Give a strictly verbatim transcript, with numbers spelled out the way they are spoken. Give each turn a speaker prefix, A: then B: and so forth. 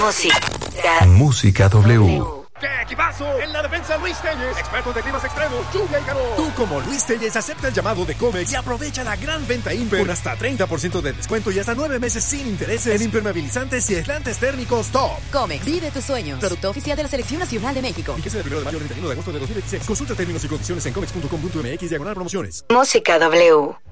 A: Música. Música W.
B: ¡Qué equipazo! En la defensa, Luis Telles, expertos de climas extremos, lluvia y calor. Tú, como Luis Telles, acepta el llamado de Comex y aprovecha la gran venta Imper con hasta treinta por ciento de descuento y hasta nueve meses sin intereses en impermeabilizantes y aislantes térmicos top.
C: Comex, vive tus sueños. Producto oficial de la Selección Nacional de México.
B: Fíjese del primero de mayo al treinta y uno de agosto de dos mil veintiséis. Consulta términos y condiciones en comex punto com punto m x diagonal promociones.
A: Música W.